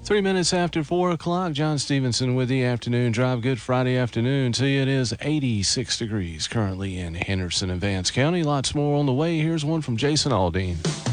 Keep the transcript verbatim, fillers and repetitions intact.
Three minutes after four o'clock, John Stevenson with the Afternoon Drive. Good Friday afternoon to you. It is eighty-six degrees currently in Henderson and Vance County. Lots more on the way. Here's one from Jason Aldean.